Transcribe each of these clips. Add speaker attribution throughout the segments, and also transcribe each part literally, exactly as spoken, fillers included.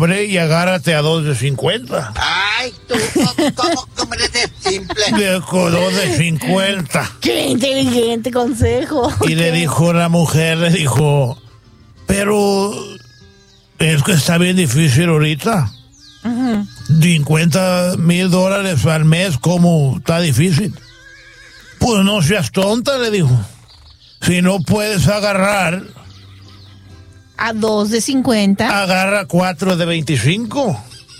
Speaker 1: hombre, y agárrate a dos de cincuenta.
Speaker 2: Ay, tú, ¿cómo, cómo, cómo eres de simple?
Speaker 1: Le dijo dos de cincuenta.
Speaker 3: Qué inteligente consejo.
Speaker 1: Y le dijo la mujer, le dijo, pero es que está bien difícil ahorita.
Speaker 3: Uh-huh.
Speaker 1: cincuenta mil dólares al mes, ¿cómo está difícil? Pues no seas tonta, le dijo. Si no puedes agarrar,
Speaker 3: A dos de cincuenta.
Speaker 1: agarra cuatro de veinticinco.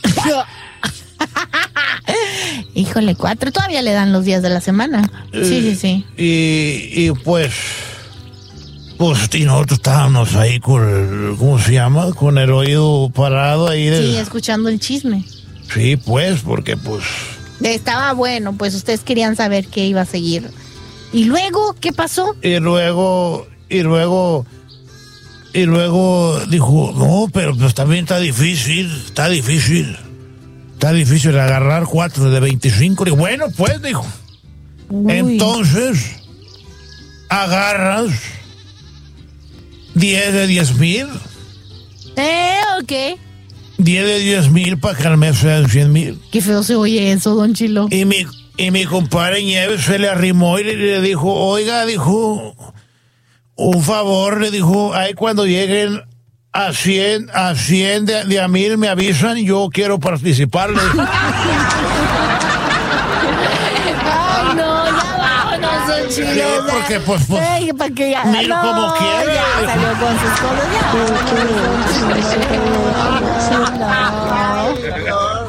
Speaker 3: Híjole, cuatro. Todavía le dan los días de la semana. Sí, sí, sí.
Speaker 1: Y, y pues, pues, y nosotros estábamos ahí con el, ¿cómo se llama? Con el oído parado ahí. De,
Speaker 3: Sí, escuchando el chisme.
Speaker 1: sí, pues, porque pues...
Speaker 3: Estaba bueno, pues ustedes querían saber qué iba a seguir. ¿Y luego qué pasó?
Speaker 1: Y luego, y luego, y luego dijo, no, pero pues también está difícil, está difícil. Está difícil agarrar cuatro de veinticinco. Y bueno, pues, dijo.
Speaker 3: Uy.
Speaker 1: Entonces, agarras diez de diez mil.
Speaker 3: Eh, ok.
Speaker 1: diez de diez mil para que al mes sean cien mil.
Speaker 3: Qué feo se oye eso, don Chilo.
Speaker 1: Y mi, y mi compadre Nieves se le arrimó y le, le dijo, oiga, dijo, un favor, le dijo, ahí cuando lleguen a cien, a cien de, de a mil me avisan, yo quiero participar. Le dijo.
Speaker 3: Ay, no, ya vámonos, don Chilo.
Speaker 1: Sí,
Speaker 3: ya.
Speaker 1: porque, pues, pues,
Speaker 3: Ay, para que ya.
Speaker 1: ni
Speaker 3: no,
Speaker 1: como quiera.
Speaker 3: Ya salió con sus cosas. Ya vámonos, don Chilo. No.